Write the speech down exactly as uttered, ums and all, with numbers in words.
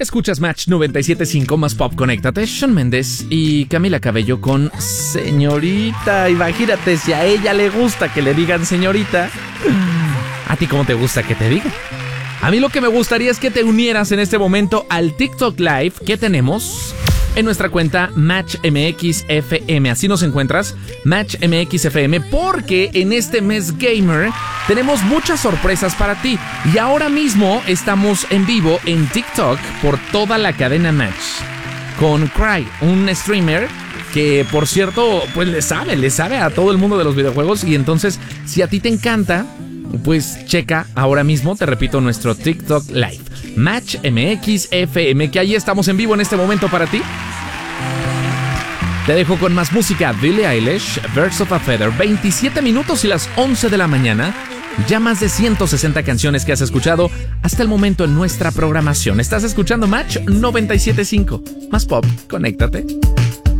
Escuchas Match noventa y siete punto cinco más Pop. Conéctate. Shawn Mendes y Camila Cabello con Señorita. Imagínate si a ella le gusta que le digan señorita. ¿A ti cómo te gusta que te digan? A mí lo que me gustaría es que te unieras en este momento al TikTok Live que tenemos en nuestra cuenta Match M X F M. Así nos encuentras, Match M X F M, porque en este mes gamer tenemos muchas sorpresas para ti. Y ahora mismo estamos en vivo en TikTok por toda la cadena Match con Cry, un streamer que, por cierto, pues le sabe, le sabe a todo el mundo de los videojuegos. Y entonces, si a ti te encanta, pues checa ahora mismo, te repito, nuestro TikTok Live, Match M X F M, que ahí estamos en vivo en este momento para ti. Te dejo con más música. Billie Eilish, Birds of a Feather. veintisiete minutos y las once de la mañana. Ya más de ciento sesenta canciones que has escuchado hasta el momento en nuestra programación. Estás escuchando Match noventa y siete punto cinco. Más Pop, conéctate.